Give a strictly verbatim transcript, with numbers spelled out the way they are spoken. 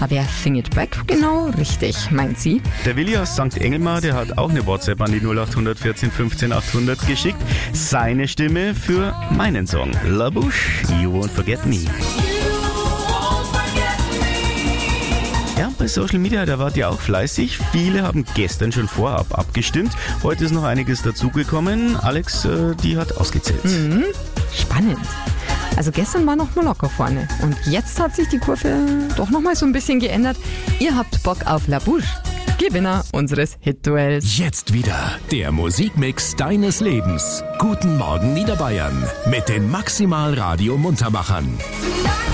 Da wäre Sing It Back genau richtig, meint sie. Der Willi aus Sankt Engelmar, der hat auch eine WhatsApp an die null acht eins vier fünfzehn achthundert geschickt. Seine Stimme für meinen Song La Bouche, You Won't Forget Me. Ja, bei Social Media, da wart ihr auch fleißig. Viele haben gestern schon vorab abgestimmt. Heute ist noch einiges dazugekommen. Alex, äh, die hat ausgezählt. Mhm. Spannend. Also gestern war noch Moloko vorne und jetzt hat sich die Kurve doch noch mal so ein bisschen geändert. Ihr habt Bock auf La Bouche, Gewinner unseres Hit-Duells. Jetzt wieder der Musikmix deines Lebens. Guten Morgen Niederbayern mit den Maximal Radio Muntermachern.